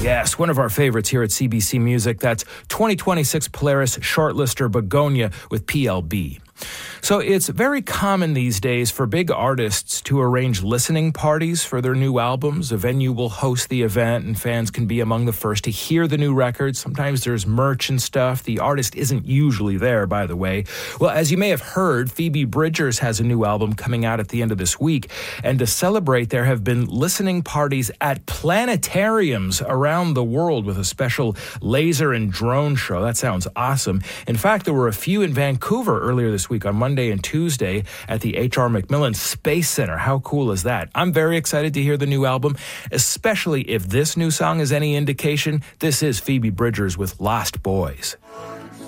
Yes, one of our favorites here at CBC Music. That's 2026 Polaris shortlister Begonia with PLB. So it's very common these days for big artists to arrange listening parties for their new albums. A venue will host the event and fans can be among the first to hear the new records. Sometimes there's merch and stuff. The artist isn't usually there, by the way. Well, as you may have heard, Phoebe Bridgers has a new album coming out at the end of this week. And to celebrate, there have been listening parties at planetariums around the world with a special laser and drone show. That sounds awesome. In fact, there were a few in Vancouver earlier this week on Monday and Tuesday at the H.R. MacMillan Space Center. How cool is that? I'm very excited to hear the new album, especially if this new song is any indication. This is Phoebe Bridgers with Lost Boys.